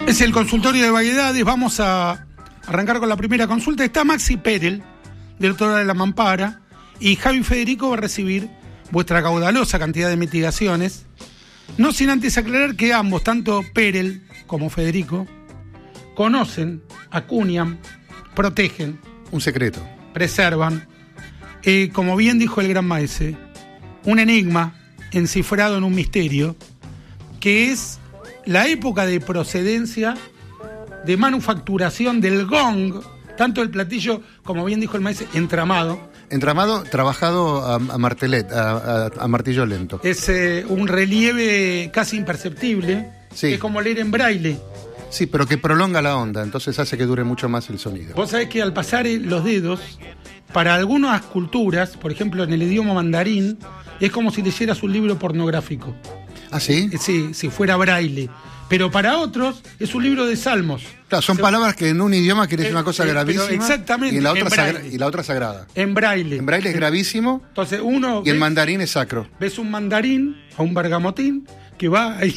Es el consultorio de vaguedades. Vamos a arrancar con la primera consulta. Está Maxi Perel, directora de La Mampara, y Javi Federico va a recibir vuestra caudalosa cantidad de mitigaciones. No sin antes aclarar que ambos, tanto Perel como Federico, conocen, acuñan, protegen. Un secreto. Preservan, como bien dijo el gran maese, un enigma encifrado en un misterio, que es la época de procedencia, de manufacturación del gong, tanto el platillo, como bien dijo el maese, entramado. Entramado, trabajado a martillo lento. Es un relieve casi imperceptible, sí. Que es como leer en braille. Sí, pero que prolonga la onda, entonces hace que dure mucho más el sonido. Vos sabés que al pasar los dedos, para algunas culturas, por ejemplo en el idioma mandarín, es como si leyeras un libro pornográfico. ¿Ah, sí? Sí, si fuera braille. Pero para otros es un libro de salmos. Claro, son palabras que en un idioma quiere decir una cosa gravísima. Exactamente. Y la otra sagrada. En braille. En braille es gravísimo. Entonces uno. Y en mandarín es sacro. Ves un mandarín o un bergamotín que va ahí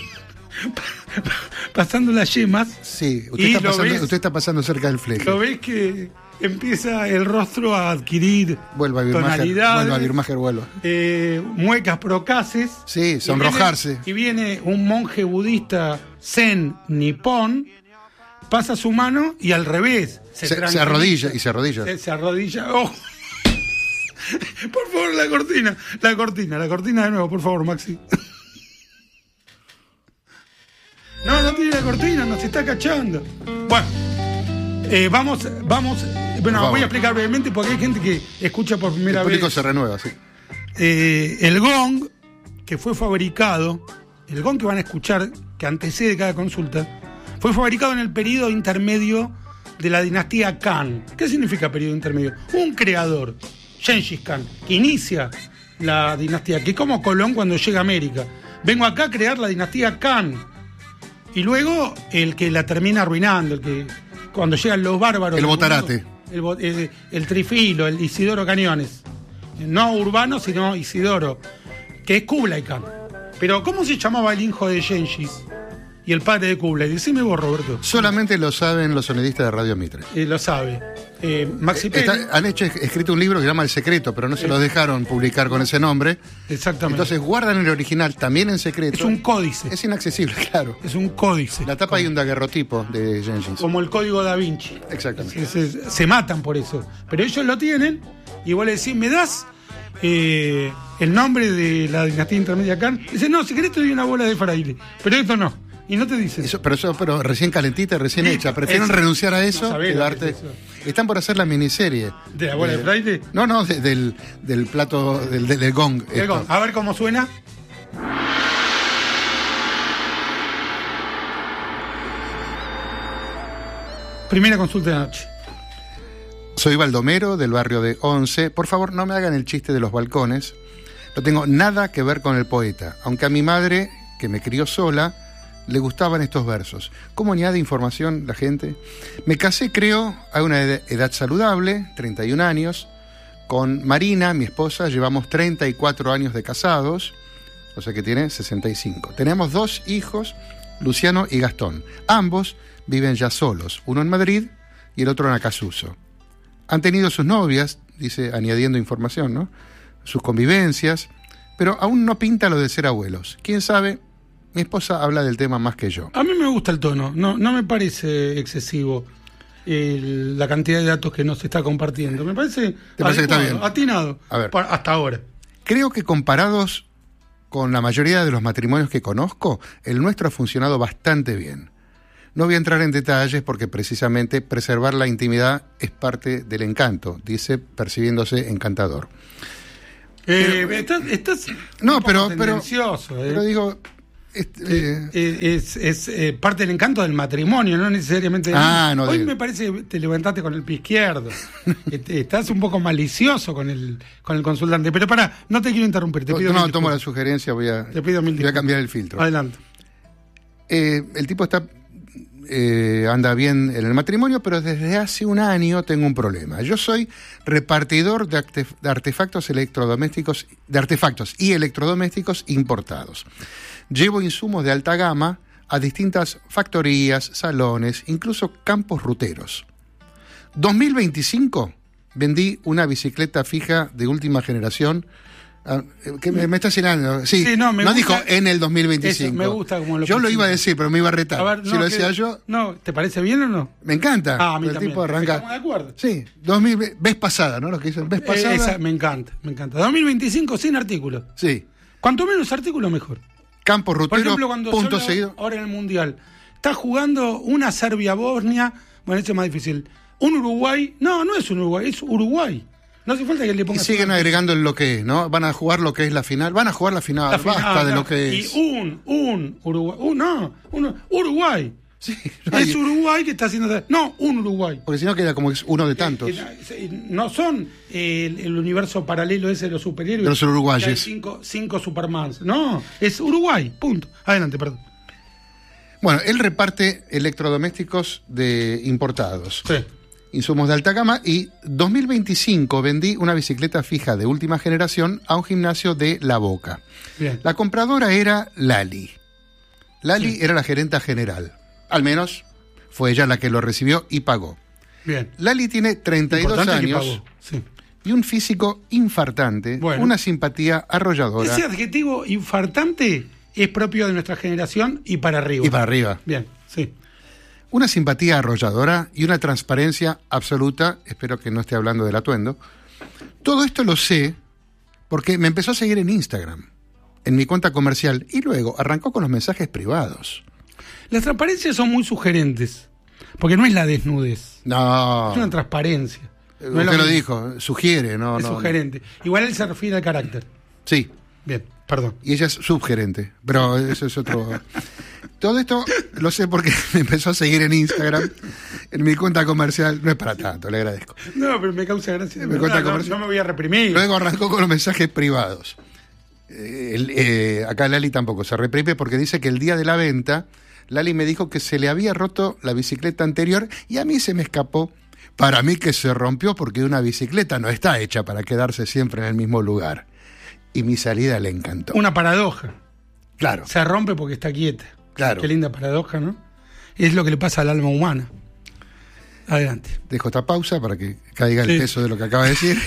pasando las yemas. Sí, usted está pasando cerca del fleje. Lo ves que empieza el rostro a adquirir tonalidades. Vuelva. Muecas procaces. Sí, sonrojarse. Y viene un monje budista zen nipón, pasa su mano y al revés. Se arrodilla. Se arrodilla. Oh. Por favor, la cortina de nuevo, por favor, Maxi. No tiene la cortina, nos está cachando. Bueno, vamos. Bueno, voy a explicar brevemente porque hay gente que escucha por primera vez. El público se renueva, sí. El gong que fue fabricado, el gong que van a escuchar, que antecede cada consulta, fue fabricado en el periodo intermedio de la dinastía Khan. ¿Qué significa periodo intermedio? Un creador, Gengis Khan, que inicia la dinastía, que es como Colón cuando llega a América. Vengo acá a crear la dinastía Khan. Y luego el que la termina arruinando, el que cuando llegan los bárbaros. El Botarate. El Trifilo, el Isidoro Cañones. No Urbano, sino Isidoro, que es Kublai Khan. Pero ¿cómo se llamaba el hijo de Gengis y el padre de Kublai? Decime vos, Roberto. Solamente lo saben los sonidistas de Radio Mitre. Lo sabe. Maxi Perel. Han escrito un libro que se llama El Secreto, pero no se lo dejaron publicar con ese nombre. Exactamente. Entonces guardan el original también en secreto. Es un códice. Es inaccesible, claro. Es un códice. La tapa hay un daguerrotipo de Gengis. Como el código Da Vinci. Exactamente. Se matan por eso. Pero ellos lo tienen y vos le decís, ¿me das el nombre de la dinastía intermedia Khan? Dice, no, si querés te doy una bola de fraile. Pero esto no. Y no te dicen. Pero recién calentita, recién hecha. Prefieren renunciar a eso que darte. Están por hacer la miniserie. ¿De la bola de fraile? No, del plato, del gong. El gong. A ver cómo suena. Primera consulta de la noche. Soy Baldomero, del barrio de Once. Por favor, no me hagan el chiste de los balcones. No tengo nada que ver con el poeta. Aunque a mi madre, que me crió sola, le gustaban estos versos. ¿Cómo añade información la gente? Me casé, creo, a una edad saludable, 31 años. Con Marina, mi esposa, llevamos 34 años de casados, o sea que tiene 65. Tenemos 2 hijos, Luciano y Gastón. Ambos viven ya solos, uno en Madrid y el otro en Acasuso. Han tenido sus novias, dice, añadiendo información, ¿no? Sus convivencias, pero aún no pinta lo de ser abuelos. ¿Quién sabe? Mi esposa habla del tema más que yo. A mí me gusta el tono, no me parece excesivo la cantidad de datos que nos está compartiendo. Me parece, ¿te parece que está bien? Atinado, a ver, hasta ahora. Creo que comparados con la mayoría de los matrimonios que conozco, el nuestro ha funcionado bastante bien. No voy a entrar en detalles porque precisamente preservar la intimidad es parte del encanto, dice, percibiéndose encantador. Estás tendencioso. Pero digo... Es parte del encanto del matrimonio, no necesariamente hoy me parece que te levantaste con el pie izquierdo. Estás un poco malicioso con el consultante. Pero no te quiero interrumpir, te pido tomo la sugerencia, voy a cambiar el filtro. Adelante. El tipo anda bien en el matrimonio, pero desde hace un año tengo un problema. Yo soy repartidor de artefactos electrodomésticos, de artefactos y electrodomésticos importados. Llevo insumos de alta gama a distintas factorías, salones, incluso campos ruteros. 2025 vendí una bicicleta fija de última generación. ¿Qué me está llenando? Sí, Sí, no, me no gusta- dijo en el 2025. Eso, me gusta como lo Yo lo pusimos. iba a decir, pero me iba a retar. A ver, Si no, lo decía que- yo, No, ¿te parece bien o no? me encanta. Ah, a mí el también. tipo arranca. Estamos de acuerdo. Sí, 2000, vez pasada, ¿no? Lo que dicen, vez pasada. Esa, me encanta, me encanta. 2025 sin artículos. Sí. Cuanto menos artículos, mejor. Campo Por rutero, ejemplo, cuando punto se habla seguido. ahora en el Mundial, está jugando una Serbia-Bosnia, bueno, eso es más difícil. Un Uruguay, no es un Uruguay, es Uruguay. No hace falta que le Y pongas... siguen una- agregando lo que es, ¿no? Van a jugar lo que es la final. Van a jugar la final, la final, basta de no. lo que es. Y un Uruguay, Uruguay. Sí, Es Uruguay que está haciendo... No, un Uruguay. porque si no queda como que es uno de tantos. No son el universo paralelo ese de los superhéroes. De los uruguayes. Que hay cinco Supermans. No, es Uruguay, punto. Adelante, perdón. Bueno, él reparte electrodomésticos importados. Sí. Insumos de alta gama, y 2025 vendí una bicicleta fija de última generación a un gimnasio de La Boca. Bien. La compradora era Lali. Lali era la gerenta general. Al menos fue ella la que lo recibió y pagó. Bien. Lali tiene 32 Importante que años pagó. Sí. y un físico infartante, Bueno. una simpatía arrolladora Ese adjetivo infartante es propio de nuestra generación y para arriba. y para arriba. Bien, sí. Una simpatía arrolladora y una transparencia absoluta. Espero que no esté hablando del atuendo. Todo esto lo sé porque me empezó a seguir en Instagram, en mi cuenta comercial, y luego arrancó con los mensajes privados. Las transparencias son muy sugerentes, porque no es la desnudez, No, es una transparencia. No es usted lo mismo, dijo, sugiere, no, es no. sugerente. Igual él se refiere al carácter. Sí, Bien, perdón. y ella es subgerente, pero eso es otro. Todo esto lo sé porque me empezó a seguir en Instagram, en mi cuenta comercial. No es para tanto, le agradezco. No, pero me causa gracia. Me cuenta no, comercial. no me voy a reprimir. Luego arrancó con los mensajes privados. Acá Lali tampoco se reprime porque dice que el día de la venta, Lali me dijo que se le había roto la bicicleta anterior y a mí se me escapó. Para mí que se rompió porque una bicicleta no está hecha para quedarse siempre en el mismo lugar. Y mi salida le encantó. Una paradoja. Claro, Se rompe porque está quieta. claro. Qué linda paradoja, ¿no? Es lo que le pasa al alma humana. Adelante. Dejo esta pausa para que caiga el Sí. peso de lo que acaba de decir.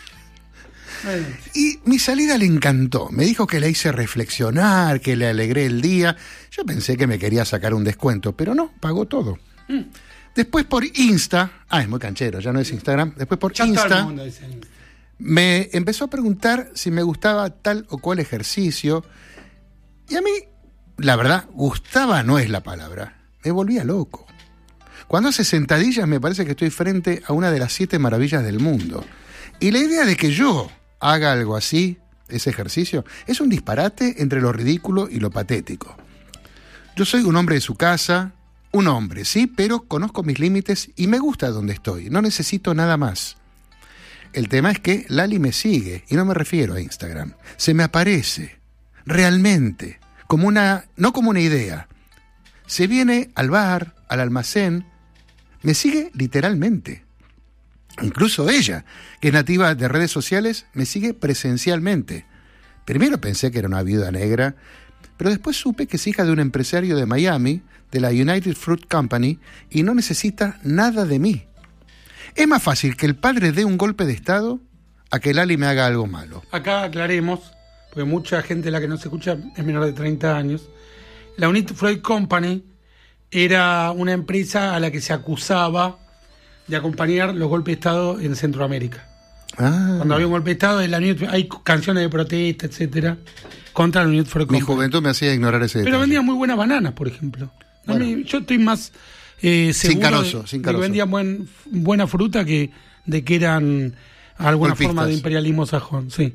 Adelante. Y mi salida le encantó. Me dijo que la hice reflexionar, que le alegré el día. Yo pensé que me quería sacar un descuento, pero no, pagó todo. Después por Insta, es muy canchero, ya no es Instagram. Después por Ya todo el Insta mundo dice Insta. me empezó a preguntar si me gustaba tal o cual ejercicio. Y a mí, la verdad, gustaba no es la palabra. Me volvía loco. Cuando hace sentadillas me parece que estoy frente a una de las 7 maravillas del mundo. Y la idea de que yo haga algo así, ese ejercicio, es un disparate entre lo ridículo y lo patético. Yo soy un hombre de su casa, un hombre, sí, pero conozco mis límites y me gusta donde estoy. No necesito nada más. El tema es que Lali me sigue, y no me refiero a Instagram. Se me aparece, realmente, no como una idea. Se viene al bar, al almacén, me sigue literalmente. Incluso ella, que es nativa de redes sociales, me sigue presencialmente. Primero pensé que era una viuda negra, pero después supe que es hija de un empresario de Miami, de la United Fruit Company, y no necesita nada de mí. Es más fácil que el padre dé un golpe de estado a que Lali me haga algo malo. Acá aclaremos, porque mucha gente la que nos escucha es menor de 30 años. La United Fruit Company era una empresa a la que se acusaba de acompañar los golpes de Estado en Centroamérica. Cuando había un golpe de Estado, hay canciones de protesta, etcétera, contra la United Fruit Mi Company. juventud me hacía ignorar ese Pero detalle. vendían muy buenas bananas, por ejemplo. A Bueno. mí, yo estoy más seguro carozo, de, sin de que carozo. vendían buena fruta que de que eran alguna Golpistas. forma de imperialismo sajón. Sí.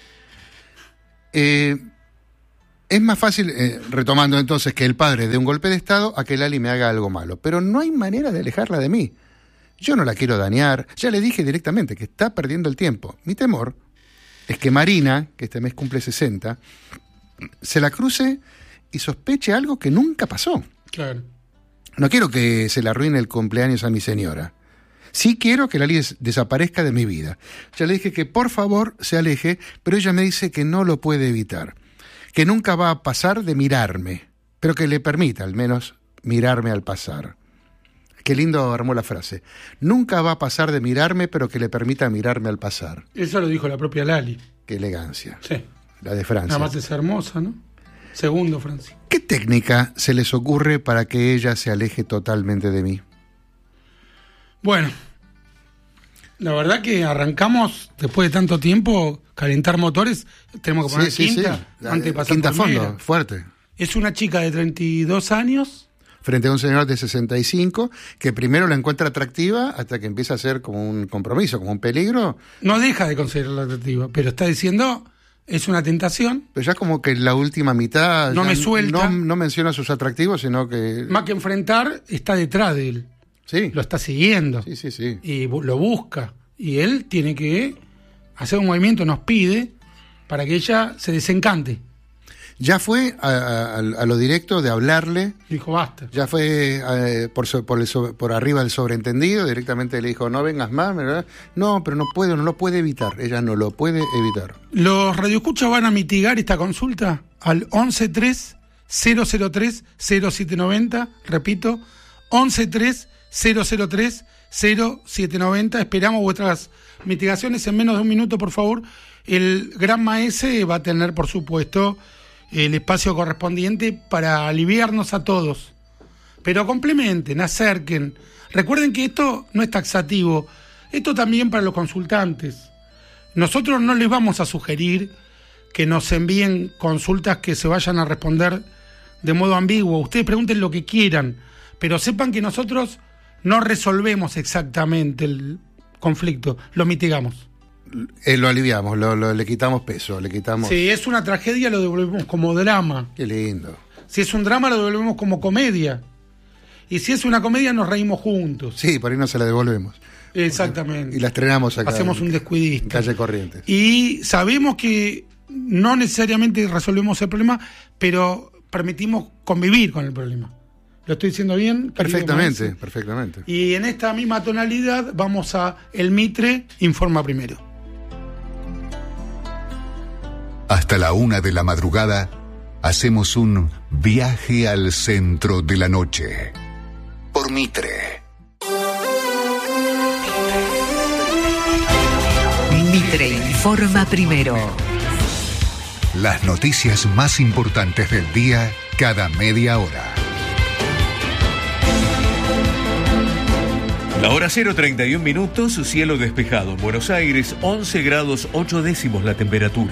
Es más fácil, retomando entonces, que el padre dé un golpe de estado a que Lali me haga algo malo. Pero no hay manera de alejarla de mí. Yo no la quiero dañar. Ya le dije directamente que está perdiendo el tiempo. Mi temor es que Marina, que este mes cumple 60, se la cruce y sospeche algo que nunca pasó. Claro. No quiero que se le arruine el cumpleaños a mi señora. Sí quiero que Lali desaparezca de mi vida. Ya le dije que por favor se aleje, pero ella me dice que no lo puede evitar. Que nunca va a pasar de mirarme, pero que le permita al menos mirarme al pasar. Qué lindo armó la frase. Nunca va a pasar de mirarme, pero que le permita mirarme al pasar. Eso lo dijo la propia Lali. Qué elegancia. Sí. La de Francia. Nada más es hermosa, ¿no? Segundo, Francia. ¿Qué técnica se les ocurre para que ella se aleje totalmente de mí? Bueno, la verdad que arrancamos, después de tanto tiempo, calentar motores, tenemos que poner quinta, antes de pasar quinta por primera. fondo, fuerte. Es una chica de 32 años. Frente a un señor de 65, que primero la encuentra atractiva hasta que empieza a ser como un compromiso, como un peligro. No deja de considerarla atractiva, pero está diciendo, es una tentación. Pero ya como que en la última mitad No me suelta. No menciona sus atractivos, sino que... Más que enfrentar, está detrás de él. Sí. Lo está siguiendo. Sí. Y lo busca. Y él tiene que hacer un movimiento, nos pide, para que ella se desencante. Ya fue a lo directo de hablarle. Dijo, basta. Ya fue por arriba del sobreentendido, directamente le dijo, no vengas más, ¿verdad? No, pero no lo puede evitar, ella no lo puede evitar. Los radioescuchas van a mitigar esta consulta al 1130030790, repito, 1130030790. Esperamos vuestras mitigaciones en menos de un minuto, por favor. El gran maese va a tener, por supuesto, el espacio correspondiente para aliviarnos a todos. Pero complementen, acerquen. Recuerden que esto no es taxativo, esto también para los consultantes. Nosotros no les vamos a sugerir que nos envíen consultas que se vayan a responder de modo ambiguo. Ustedes pregunten lo que quieran, pero sepan que nosotros no resolvemos exactamente el conflicto, lo mitigamos. Lo aliviamos, le quitamos peso, le quitamos... Si es una tragedia, lo devolvemos como drama. Qué lindo. Si es un drama, lo devolvemos como comedia. Y si es una comedia, nos reímos juntos. Sí, por ahí no se la devolvemos. Exactamente. Y la estrenamos acá. Hacemos un descuidista. En Calle Corrientes. Y sabemos que no necesariamente resolvemos el problema, pero permitimos convivir con el problema. ¿Lo estoy diciendo bien? Perfectamente, perfectamente. Y en esta misma tonalidad vamos a El Mitre Informa Primero. Hasta la 1 de la madrugada, hacemos un viaje al centro de la noche. Por Mitre. Mitre Informa Primero. Las noticias más importantes del día cada media hora. La hora 0:31, cielo despejado. En Buenos Aires, 11 grados 8 décimos la temperatura.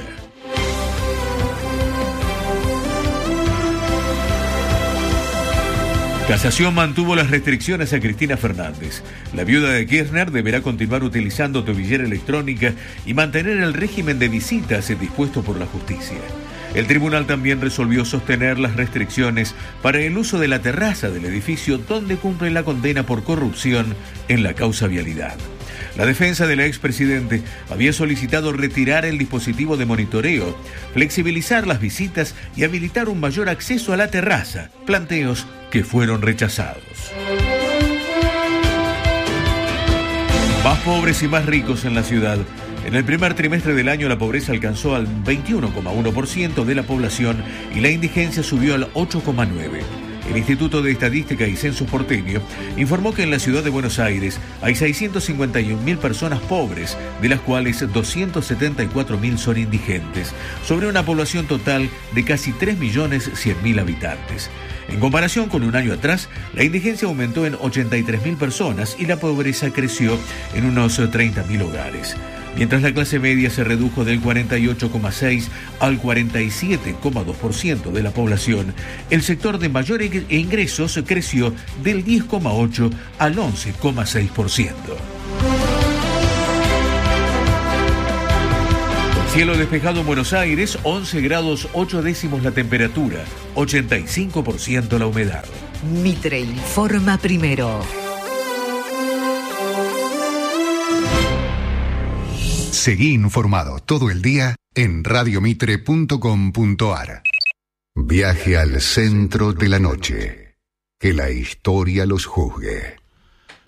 Casación mantuvo las restricciones a Cristina Fernández. La viuda de Kirchner deberá continuar utilizando tobillera electrónica y mantener el régimen de visitas dispuesto por la justicia. El tribunal también resolvió sostener las restricciones para el uso de la terraza del edificio donde cumple la condena por corrupción en la causa vialidad. La defensa del expresidente había solicitado retirar el dispositivo de monitoreo, flexibilizar las visitas y habilitar un mayor acceso a la terraza, planteos que fueron rechazados. Más pobres y más ricos en la ciudad. En el primer trimestre del año la pobreza alcanzó al 21,1% de la población y la indigencia subió al 8,9%. El Instituto de Estadística y Censo porteño informó que en la ciudad de Buenos Aires hay 651.000 personas pobres, de las cuales 274.000 son indigentes, sobre una población total de casi 3.100.000 habitantes. En comparación con un año atrás, la indigencia aumentó en 83.000 personas y la pobreza creció en unos 30.000 hogares. Mientras la clase media se redujo del 48,6 al 47,2% de la población, el sector de mayores ingresos creció del 10,8 al 11,6%. Cielo despejado en Buenos Aires, 11 grados 8 décimos la temperatura, 85% la humedad. Mitre Informa Primero. Seguí informado todo el día en radiomitre.com.ar. Viaje al centro de la noche. Que la historia los juzgue.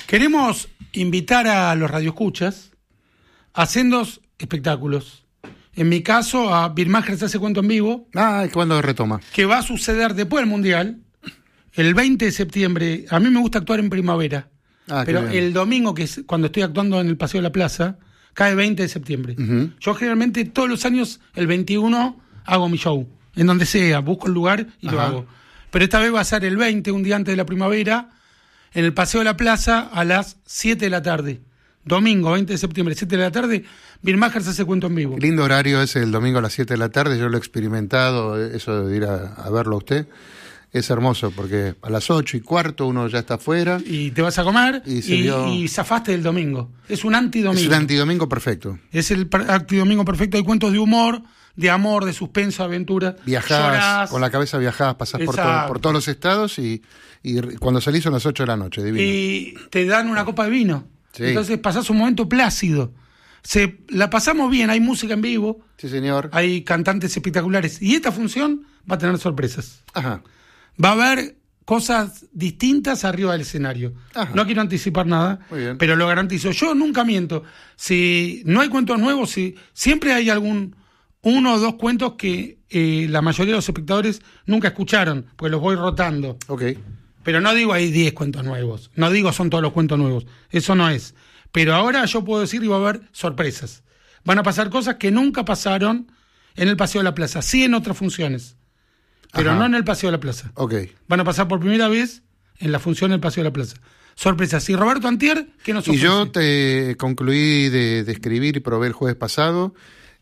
Queremos invitar a los radioescuchas a sendos espectáculos. En mi caso, a Birmacher se hace cuento en vivo, Ah, ¿cuándo retoma? que va a suceder después del Mundial, el 20 de septiembre. A mí me gusta actuar en primavera, Ah, qué pero bien. el domingo, que es cuando estoy actuando en el Paseo de la Plaza, cae 20 de septiembre. Ujú. Yo generalmente todos los años, el 21, hago mi show, en donde sea, busco el lugar y lo Ajá. hago. Pero esta vez va a ser el 20, un día antes de la primavera, en el Paseo de la Plaza a las 7 de la tarde. Domingo, 20 de septiembre, 7 de la tarde, Birmacher se hace cuento en vivo. Lindo horario es el domingo a las 7 de la tarde, yo lo he experimentado, eso de ir a verlo a usted. Es hermoso porque a las 8:15 uno ya está afuera. Y te vas a comer Y y zafaste del domingo. Es un antidomingo. Es un antidomingo perfecto. Es el antidomingo perfecto. Hay cuentos de humor, de amor, de suspenso, aventura. Viajás, Llorás. con la cabeza viajás, pasás Exacto. por todos los estados y cuando salís son las 8 de la noche, divino. Y te dan una copa de vino. Sí. Entonces pasás un momento plácido. La pasamos bien, hay música en vivo, Sí, señor. hay cantantes espectaculares. Y esta función va a tener sorpresas. Ajá. Va a haber cosas distintas arriba del escenario. Ajá. No quiero anticipar nada, Muy bien. pero lo garantizo. Yo nunca miento. Si no hay cuentos nuevos, siempre hay uno o dos cuentos que la mayoría de los espectadores nunca escucharon, pues los voy rotando. Ok. Pero no digo hay 10 cuentos nuevos. No digo son todos los cuentos nuevos. Eso no es. Pero ahora yo puedo decir y va a haber sorpresas. Van a pasar cosas que nunca pasaron en el Paseo de la Plaza. Sí en otras funciones. Pero Ajá. no en el Paseo de la Plaza. Ok. Van a pasar por primera vez en la función del Paseo de la Plaza. Sorpresas. Y Roberto Antier, ¿qué nos Y ofrece? yo te concluí de escribir y probé el jueves pasado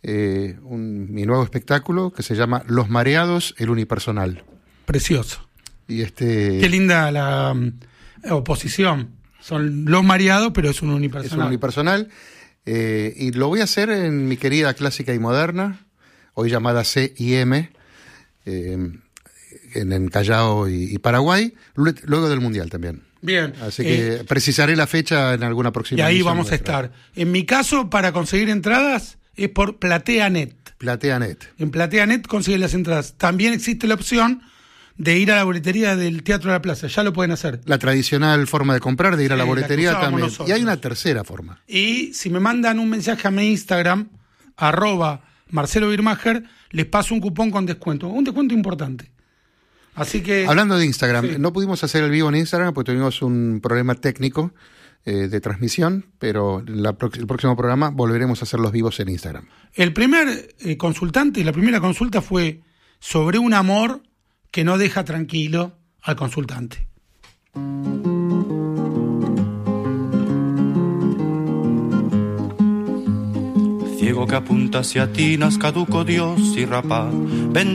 mi nuevo espectáculo que se llama Los Mareados, el unipersonal. Precioso. Y Qué linda la oposición. Son los mareados, pero es un es un unipersonal. unipersonal. Y lo voy a hacer en mi querida Clásica y Moderna, hoy llamada CIM, en Callao y Paraguay, luego del Mundial también. Bien. Así que precisaré la fecha en alguna próxima Y ahí emisión vamos a nuestra. estar. En mi caso, para conseguir entradas, es por PlateaNet. PlateaNet. En PlateaNet consiguen las entradas. También existe la opción de ir a la boletería del Teatro de la Plaza. Ya lo pueden hacer. La tradicional forma de comprar, de ir a la Sí, la que boletería usábamos también. nosotros. Y hay una tercera forma. Y si me mandan un mensaje a mi Instagram, @Marcelo Birmacher, les paso un cupón con descuento. Un descuento importante. Así que... Hablando de Instagram, sí. no pudimos hacer el vivo en Instagram porque tuvimos un problema técnico de transmisión, pero el próximo programa volveremos a hacer los vivos en Instagram. El primer consultante, la primera consulta fue sobre un amor que no deja tranquilo al consultante. Ciego que apunta hacia ti, caduco Dios y rapaz.